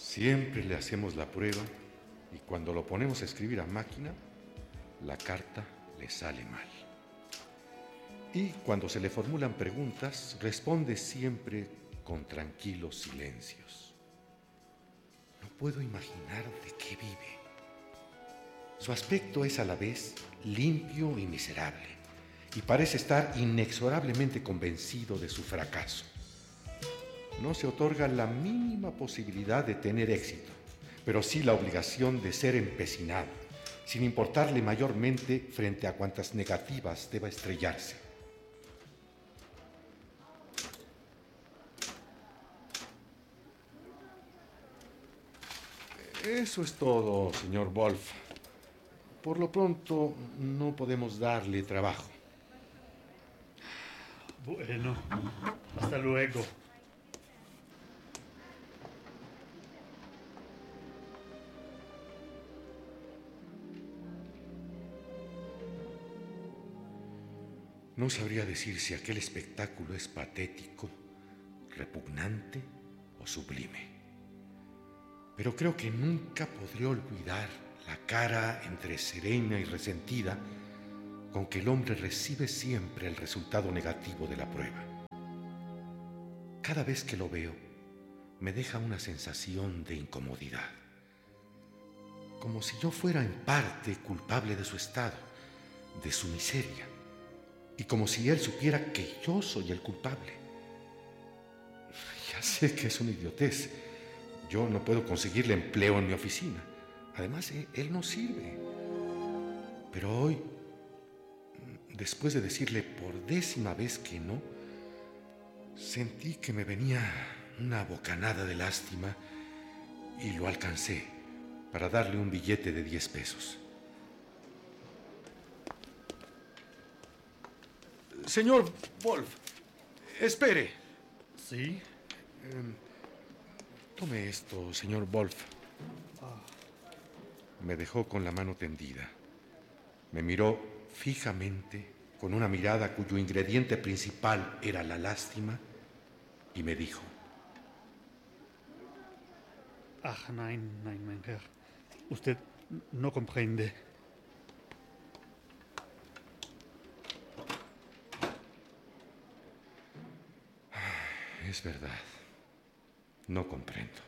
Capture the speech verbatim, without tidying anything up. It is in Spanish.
Siempre le hacemos la prueba y cuando lo ponemos a escribir a máquina, la carta le sale mal. Y cuando se le formulan preguntas, responde siempre con tranquilos silencios. No puedo imaginar de qué vive. Su aspecto es a la vez limpio y miserable, y parece estar inexorablemente convencido de su fracaso. No se otorga la mínima posibilidad de tener éxito, pero sí la obligación de ser empecinado, sin importarle mayormente frente a cuantas negativas deba estrellarse. Eso es todo, señor Wolf. Por lo pronto, no podemos darle trabajo. Bueno, hasta luego. No sabría decir si aquel espectáculo es patético, repugnante o sublime. Pero creo que nunca podré olvidar la cara entre serena y resentida con que el hombre recibe siempre el resultado negativo de la prueba. Cada vez que lo veo, me deja una sensación de incomodidad, como si yo fuera en parte culpable de su estado, de su miseria, y como si él supiera que yo soy el culpable. Ya sé que es una idiotez. Yo no puedo conseguirle empleo en mi oficina. Además, él no sirve. Pero hoy, después de decirle por décima vez que no, sentí que me venía una bocanada de lástima y lo alcancé para darle un billete de diez pesos. Señor Wolf, espere. ¿Sí? Eh, tome esto, señor Wolf. Me dejó con la mano tendida. Me miró fijamente, con una mirada cuyo ingrediente principal era la lástima, y me dijo: Ach, nein, nein, mein Herr. Usted no comprende. Es verdad, no comprendo.